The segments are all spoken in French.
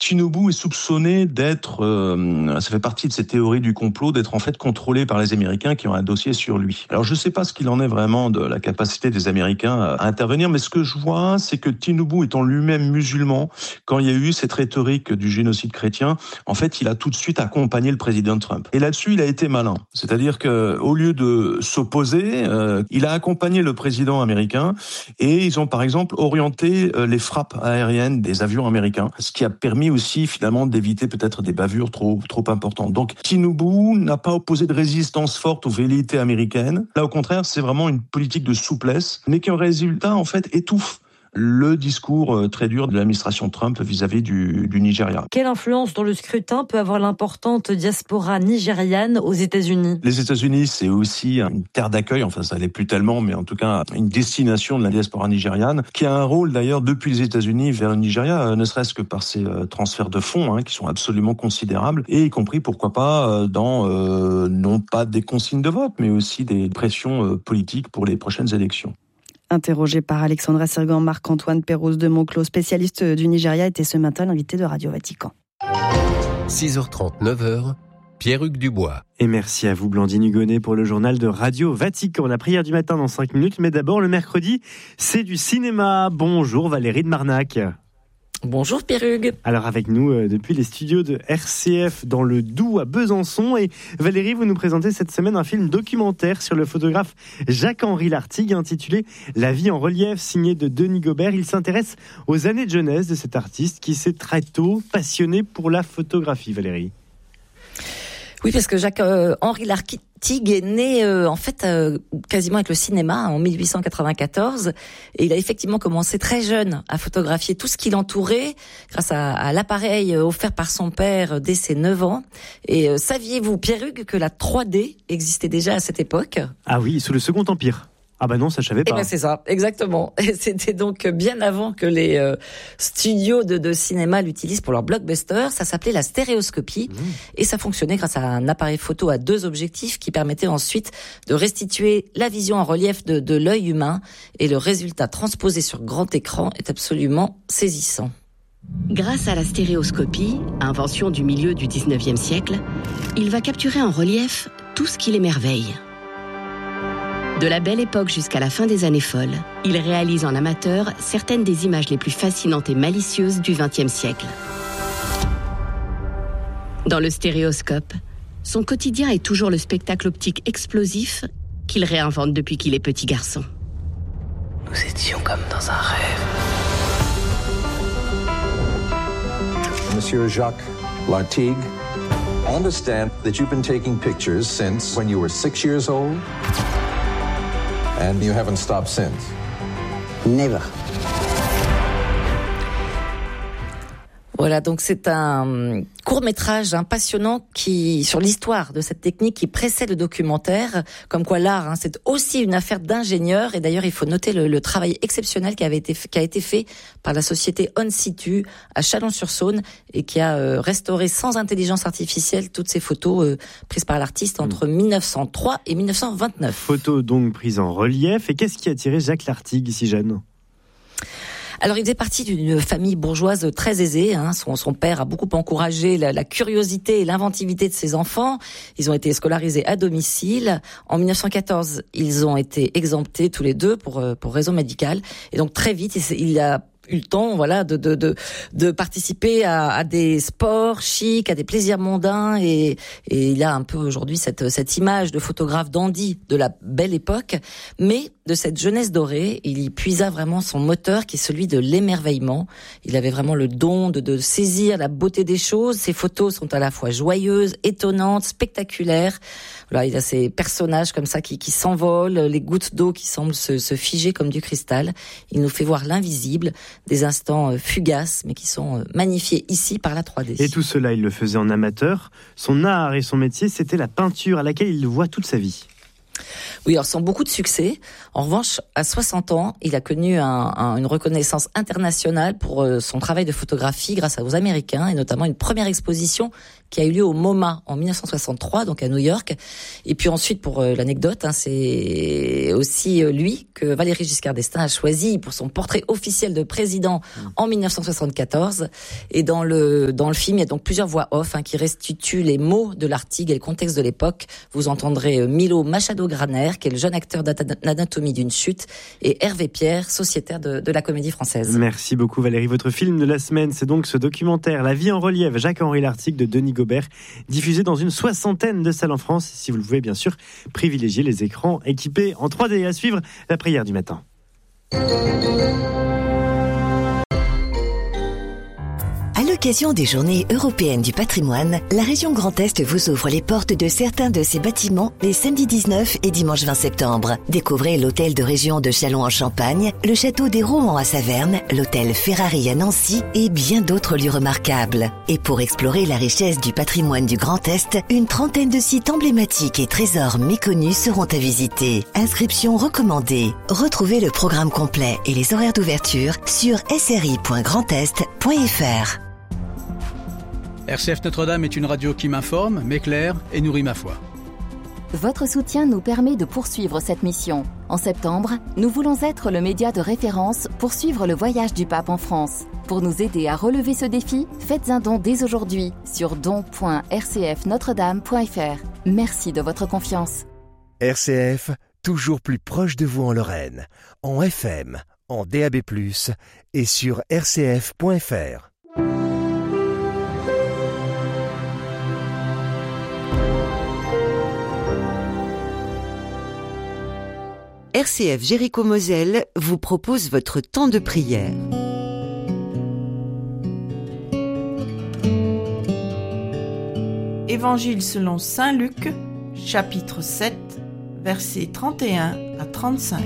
Tinubu est soupçonné d'être, ça fait partie de ces théories du complot, d'être en fait contrôlé par les Américains qui ont un dossier sur lui. Alors je ne sais pas ce qu'il en est vraiment de la capacité des Américains à intervenir, mais ce que je vois, c'est que Tinubu étant lui-même musulman, quand il y a eu cette rhétorique du génocide chrétien, en fait, il a tout de suite accompagné le président Trump. Et là-dessus, il a été malin. C'est-à-dire que, au lieu de s'opposer, il a accompagné le président américain et ils ont par exemple orienté les frappes aériennes des avions américains, ce qui a permis aussi finalement d'éviter peut-être des bavures trop importantes. Donc Tinubu n'a pas opposé de résistance forte aux velléités américaines. Là, au contraire, c'est vraiment une politique de souplesse, mais qui en résultat en fait étouffe le discours très dur de l'administration Trump vis-à-vis du Nigeria. Quelle influence dans le scrutin peut avoir l'importante diaspora nigériane aux États-Unis ? Les États-Unis, c'est aussi une terre d'accueil, enfin ça l'est plus tellement, mais en tout cas une destination de la diaspora nigériane, qui a un rôle d'ailleurs depuis les États-Unis vers le Nigeria, ne serait-ce que par ces transferts de fonds qui sont absolument considérables, et y compris pourquoi pas dans non pas des consignes de vote, mais aussi des pressions politiques pour les prochaines élections. Interrogé par Alexandra Sergan, Marc-Antoine Pérouse de Monclos, spécialiste du Nigeria, était ce matin l'invité de Radio Vatican. 6h30, 9h, Pierre-Hugues Dubois. Et merci à vous, Blandine Hugonnet, pour le journal de Radio Vatican. La prière du matin dans 5 minutes, mais d'abord, le mercredi, c'est du cinéma. Bonjour Valérie de Marnac. Bonjour Pierre-Hugues. Alors avec nous depuis les studios de RCF dans le Doubs à Besançon. Et Valérie, vous nous présentez cette semaine un film documentaire sur le photographe Jacques-Henri Lartigue intitulé « La vie en relief » signé de Denis Gobert. Il s'intéresse aux années de jeunesse de cet artiste qui s'est très tôt passionné pour la photographie, Valérie. Oui, parce que Jacques-Henri Lartigue est né quasiment avec le cinéma en 1894 et il a effectivement commencé très jeune à photographier tout ce qui l'entourait grâce à l'appareil offert par son père dès ses 9 ans. Et saviez-vous, Pierre-Hugues, que la 3D existait déjà à cette époque ? Ah oui, sous le Second Empire. Ah bah non, ça je savais pas. Eh ben c'est ça, exactement. Et c'était donc bien avant que les studios de cinéma l'utilisent pour leur blockbuster. Ça s'appelait la stéréoscopie et ça fonctionnait grâce à un appareil photo à 2 objectifs qui permettait ensuite de restituer la vision en relief de l'œil humain. Et le résultat transposé sur grand écran est absolument saisissant. Grâce à la stéréoscopie, invention du milieu du 19e siècle, il va capturer en relief tout ce qui l'émerveille. De la Belle Époque jusqu'à la fin des années folles, il réalise en amateur certaines des images les plus fascinantes et malicieuses du XXe siècle. Dans le stéréoscope, son quotidien est toujours le spectacle optique explosif qu'il réinvente depuis qu'il est petit garçon. Nous étions comme dans un rêve. Monsieur Jacques Lartigue, I understand that you've been taking pictures since when you were 6 years old. And you haven't stopped since? Never. Voilà, donc c'est un court-métrage passionnant sur l'histoire de cette technique qui précède le documentaire. Comme quoi l'art, c'est aussi une affaire d'ingénieur. Et d'ailleurs, il faut noter le travail exceptionnel qui a été fait par la société On Situ à Chalon-sur-Saône et qui a restauré sans intelligence artificielle toutes ces photos prises par l'artiste entre 1903 et 1929. Photos donc prises en relief. Et qu'est-ce qui a attiré Jacques Lartigue si jeune ? Alors, il faisait partie d'une famille bourgeoise très aisée. Son père a beaucoup encouragé la curiosité et l'inventivité de ses enfants. Ils ont été scolarisés à domicile. En 1914, ils ont été exemptés tous les deux pour raison médicale. Et donc, très vite, il a eu le temps, de participer à des sports chics, à des plaisirs mondains, et il a un peu aujourd'hui cette image de photographe dandy de la Belle Époque, mais de cette jeunesse dorée, il y puisa vraiment son moteur qui est celui de l'émerveillement. Il avait vraiment le don de saisir la beauté des choses. Ses photos sont à la fois joyeuses, étonnantes, spectaculaires. Voilà, il y a ces personnages comme ça qui s'envolent, les gouttes d'eau qui semblent se figer comme du cristal. Il nous fait voir l'invisible, des instants fugaces, mais qui sont magnifiés ici par la 3D. Et tout cela, il le faisait en amateur. Son art et son métier, c'était la peinture à laquelle il voit toute sa vie. Oui, alors sans beaucoup de succès. En revanche, à 60 ans, il a connu une reconnaissance internationale pour son travail de photographie grâce aux Américains, et notamment une première exposition qui a eu lieu au MoMA en 1963, donc à New York. Et puis ensuite, pour l'anecdote, c'est aussi lui que Valéry Giscard d'Estaing a choisi pour son portrait officiel de président en 1974. Et dans le film, il y a donc plusieurs voix off qui restituent les mots de l'Artigue et le contexte de l'époque. Vous entendrez Milo Machado-Graner, qui est le jeune acteur d'Anatomie d'une chute, et Hervé Pierre, sociétaire de la Comédie Française. Merci beaucoup Valérie. Votre film de la semaine, c'est donc ce documentaire La vie en relief, Jacques-Henri Lartigue de Denis Gobert, diffusé dans une 60aine de salles en France. Si vous le pouvez, bien sûr, privilégiez les écrans équipés en 3D. À suivre, la prière du matin. À l'occasion des Journées européennes du patrimoine, la région Grand Est vous ouvre les portes de certains de ses bâtiments les samedis 19 et dimanche 20 septembre. Découvrez l'hôtel de région de Châlons en Champagne, le château des Rohan à Saverne, l'hôtel Ferrari à Nancy et bien d'autres lieux remarquables. Et pour explorer la richesse du patrimoine du Grand Est, une 30aine de sites emblématiques et trésors méconnus seront à visiter. Inscription recommandée. Retrouvez le programme complet et les horaires d'ouverture sur sri.grandest.fr. RCF Notre-Dame est une radio qui m'informe, m'éclaire et nourrit ma foi. Votre soutien nous permet de poursuivre cette mission. En septembre, nous voulons être le média de référence pour suivre le voyage du pape en France. Pour nous aider à relever ce défi, faites un don dès aujourd'hui sur don.rcfnotredame.fr. Merci de votre confiance. RCF, toujours plus proche de vous en Lorraine, en FM, en DAB+, et sur rcf.fr. RCF Jéricho-Moselle vous propose votre temps de prière. Évangile selon saint Luc, chapitre 7, versets 31 à 35.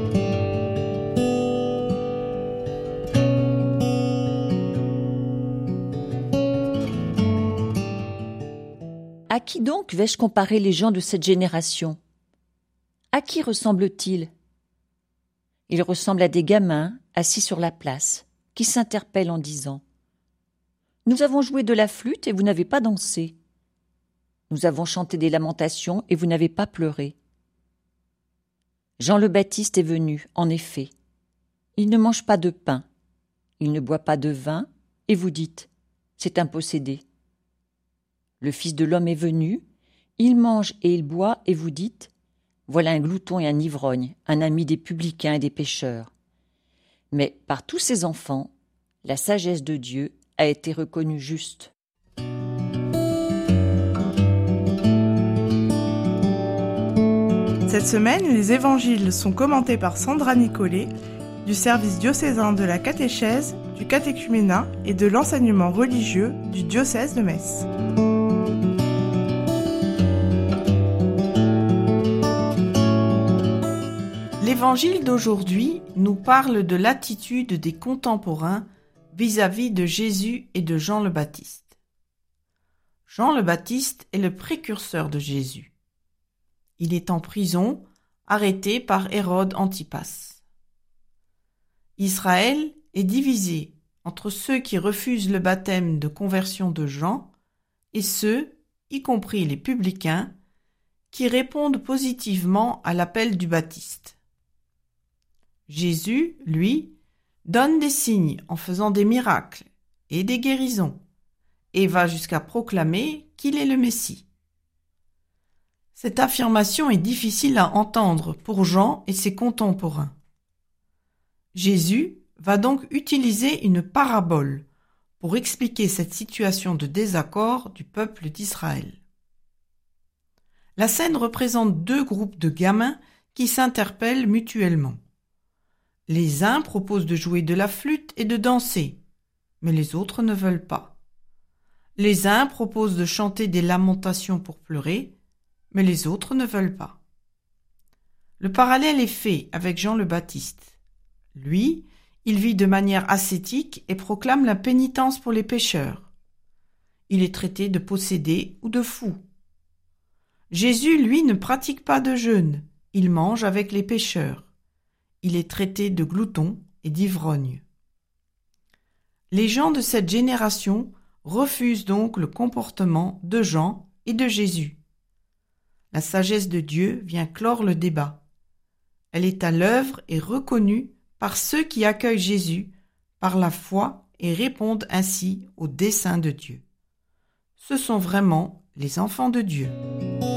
À qui donc vais-je comparer les gens de cette génération ? À qui ressemble-t-il ? Il ressemble à des gamins assis sur la place, qui s'interpellent en disant « Nous avons joué de la flûte et vous n'avez pas dansé. Nous avons chanté des lamentations et vous n'avez pas pleuré. » Jean le Baptiste est venu, en effet. Il ne mange pas de pain, il ne boit pas de vin, et vous dites « C'est un possédé. » Le Fils de l'homme est venu, il mange et il boit, et vous dites « Voilà un glouton et un ivrogne, un ami des publicains et des pécheurs. » Mais par tous ces enfants, la sagesse de Dieu a été reconnue juste. Cette semaine, les évangiles sont commentés par Sandra Nicolet, du service diocésain de la catéchèse, du catéchuménat et de l'enseignement religieux du diocèse de Metz. L'évangile d'aujourd'hui nous parle de l'attitude des contemporains vis-à-vis de Jésus et de Jean le Baptiste. Jean le Baptiste est le précurseur de Jésus. Il est en prison, arrêté par Hérode Antipas. Israël est divisé entre ceux qui refusent le baptême de conversion de Jean et ceux, y compris les publicains, qui répondent positivement à l'appel du Baptiste. Jésus, lui, donne des signes en faisant des miracles et des guérisons, et va jusqu'à proclamer qu'il est le Messie. Cette affirmation est difficile à entendre pour Jean et ses contemporains. Jésus va donc utiliser une parabole pour expliquer cette situation de désaccord du peuple d'Israël. La scène représente deux groupes de gamins qui s'interpellent mutuellement. Les uns proposent de jouer de la flûte et de danser, mais les autres ne veulent pas. Les uns proposent de chanter des lamentations pour pleurer, mais les autres ne veulent pas. Le parallèle est fait avec Jean le Baptiste. Lui, il vit de manière ascétique et proclame la pénitence pour les pécheurs. Il est traité de possédé ou de fou. Jésus, lui, ne pratique pas de jeûne, Il mange avec les pécheurs. Il est traité de glouton et d'ivrogne. Les gens de cette génération refusent donc le comportement de Jean et de Jésus. La sagesse de Dieu vient clore le débat. Elle est à l'œuvre et reconnue par ceux qui accueillent Jésus par la foi et répondent ainsi au dessein de Dieu. Ce sont vraiment les enfants de Dieu.